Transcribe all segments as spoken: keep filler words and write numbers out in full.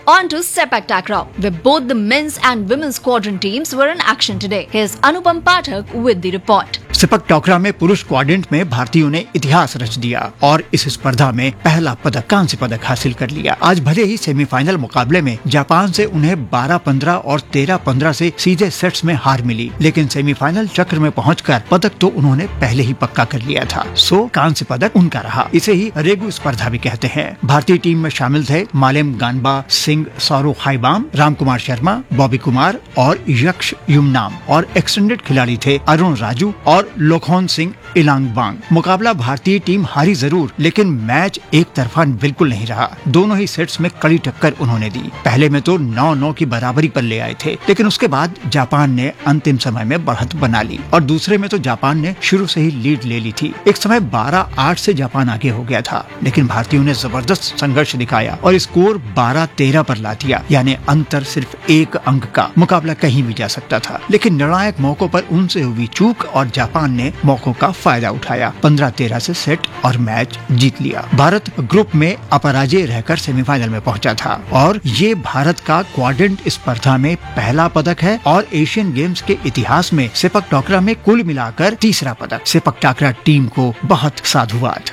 On to Sepak Takraw, where both the men's and women's quadrant teams were in action today. Here's Anupam Pathak with the report. Sepak टाकरा में पुरुष quadrant में भारतीयों ने इतिहास रच दिया और इस स्पर्धा में पहला पदक कांस्य पदक हासिल कर लिया। आज भले ही सेमीफाइनल मुकाबले में जापान से उन्हें बारह पंद्रह और तेरह पंद्रह से सीधे सेट्स में हार मिली, लेकिन सेमीफाइनल चक्र में पहुंचकर पदक तो उन्होंने पहले ही पक्का कर लिया था। सो कांस्य पदक उनका रहा। इसे ही रेगु स्पर्धा भी कहते हैं। भारतीय टीम में शामिल थे मालेम गानबा, सिंह, सौरव हाईबाम, राम कुमार शर्मा, बॉबी कुमार और यक्ष युमनाम, और एक्सटेंडेड खिलाड़ी थे अरुण राजू और लोखोन सिंह इलांगबांग। मुकाबला भारतीय टीम हारी जरूर, लेकिन मैच एक तरफा बिल्कुल नहीं रहा। दोनों ही सेट्स में कड़ी टक्कर उन्होंने दी। पहले में तो नौ नौ की बराबरी पर ले आए थे, लेकिन उसके बाद जापान ने अंतिम समय में बढ़त बना ली और दूसरे में तो जापान ने शुरू से ही लीड ले ली थी। एक समय बारह आठ से जापान आगे हो गया था, लेकिन भारतीयों ने जबरदस्त संघर्ष दिखाया और स्कोर बारह तेरह पर ला दिया, यानी अंतर सिर्फ एक अंक का। मुकाबला कहीं भी जा सकता था, लेकिन निर्णायक मौकों पर उनसे हुई चूक और जापान ने मौकों का फायदा उठाया। पंद्रह तेरह से सेट और मैच जीत लिया। भारत ग्रुप में अपराजय रहकर सेमीफाइनल में पहुंचा था और ये भारत का क्वाड्रेंट स्पर्धा में पहला पदक है और एशियन गेम्स के इतिहास में सेपक टाकरा में कुल मिलाकर तीसरा पदक। सेपक टाकरा टीम को बहुत साधुवाद।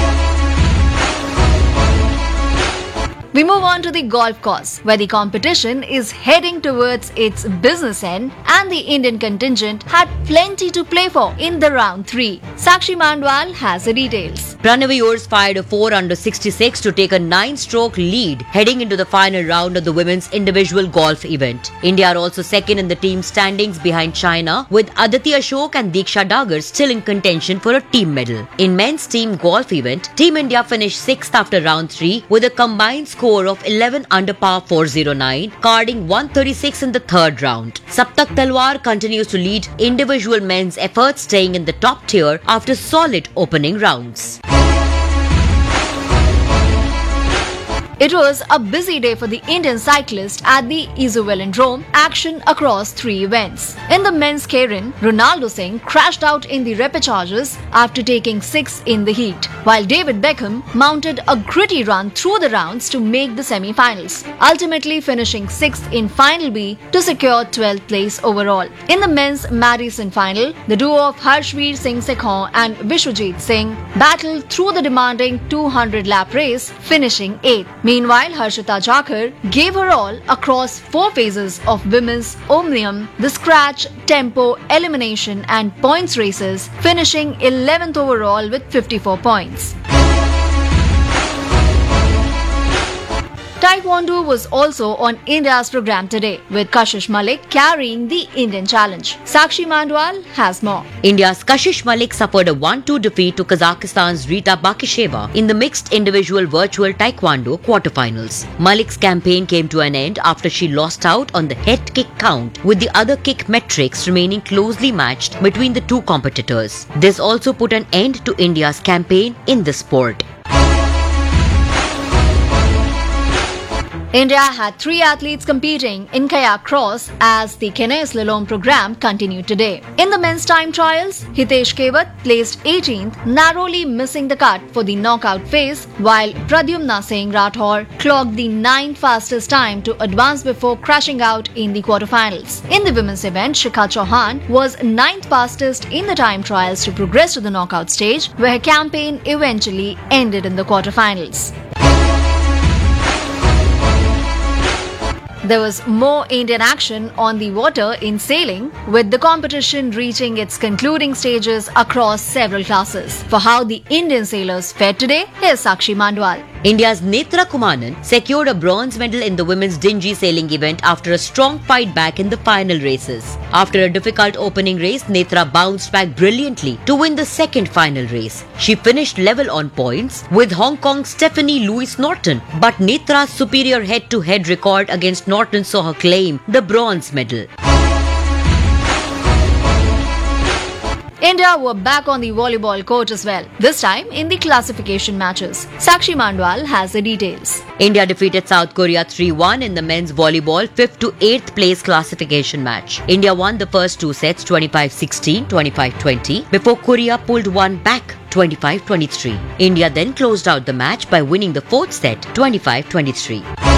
We move on to the golf course, where the competition is heading towards its business end and the Indian contingent had plenty to play for in the round three. Sakshi Mandwal has the details. Pranav Yours fired a four under sixty-six to take a nine-stroke lead heading into the final round of the women's individual golf event. India are also second in the team standings behind China, with Aditi Ashok and Diksha Dagar still in contention for a team medal. In men's team golf event, Team India finished sixth after round three with a combined score of eleven under par four oh nine, carding one thirty-six in the third round. Saptak Talwar continues to lead individual men's efforts, staying in the top tier after solid opening rounds. It was a busy day for the Indian cyclist at the Izu Velodrome, action across three events. In the men's keirin, Ronaldo Singh crashed out in the repechages after taking sixth in the heat, while David Beckham mounted a gritty run through the rounds to make the semi-finals, ultimately finishing sixth in Final B to secure twelfth place overall. In the men's Madison final, the duo of Harshveer Singh Sekhon and Vishwajit Singh battled through the demanding two hundred lap race, finishing eighth. Meanwhile, Harshita Jakar gave her all across four phases of women's Omnium, the scratch, tempo, elimination and points races, finishing eleventh overall with fifty-four points. Taekwondo was also on India's program today, with Kashish Malik carrying the Indian challenge. Sakshi Mandwal has more. India's Kashish Malik suffered a one two defeat to Kazakhstan's Rita Bakisheva in the mixed individual virtual Taekwondo quarterfinals. Malik's campaign came to an end after she lost out on the head kick count, with the other kick metrics remaining closely matched between the two competitors. This also put an end to India's campaign in the sport. India had three athletes competing in kayak cross as the Kenai Slalom program continued today. In the men's time trials, Hitesh Kewat placed eighteenth, narrowly missing the cut for the knockout phase, while Pradyumna Singh Rathore clocked the ninth fastest time to advance before crashing out in the quarterfinals. In the women's event, Shikha Chauhan was ninth fastest in the time trials to progress to the knockout stage, where her campaign eventually ended in the quarterfinals. There was more Indian action on the water in sailing, with the competition reaching its concluding stages across several classes. For how the Indian sailors fared today, here's Sakshi Mandwal. India's Netra Kumanan secured a bronze medal in the women's dinghy sailing event after a strong fight back in the final races. After a difficult opening race, Netra bounced back brilliantly to win the second final race. She finished level on points with Hong Kong's Stephanie Louise Norton, but Netra's superior head-to-head record against Norton saw her claim the bronze medal. India were back on the volleyball court as well, this time in the classification matches. Sakshi Mandwal has the details. India defeated South Korea three one in the men's volleyball fifth to eighth place classification match. India won the first two sets twenty-five sixteen, twenty-five twenty before Korea pulled one back twenty-five twenty-three. India then closed out the match by winning the fourth set twenty-five twenty-three.